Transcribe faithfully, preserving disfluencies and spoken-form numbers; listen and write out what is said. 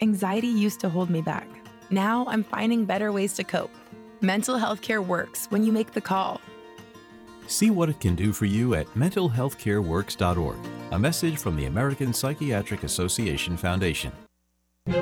Anxiety used to hold me back. Now I'm finding better ways to cope. Mental health care works when you make the call. See what it can do for you at mental health care works dot org. A message from the American Psychiatric Association Foundation.